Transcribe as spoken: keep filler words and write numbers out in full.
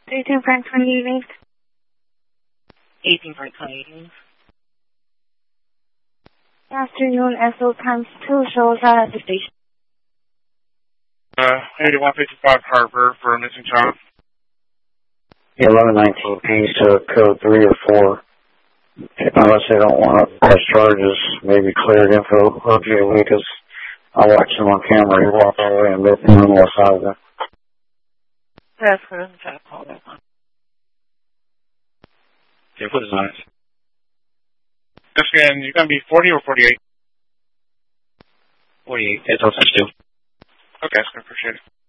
eighteen Frank twenty evenings. eighteen Frank twenty evenings. Afternoon, S O times two shows out at the station. Uh, eighty-one fifty-five Harbor for a missing child. eleven nineteen P to code three or four. Unless they don't want to press charges, maybe cleared info of you because I watched him on camera. He walked all the way and met him on the side of the. That's good. I'm trying to call that one. Yeah, put his eyes. Michigan, you're going to be forty or forty-eight? forty-eight. It's also two. Okay, I appreciate it.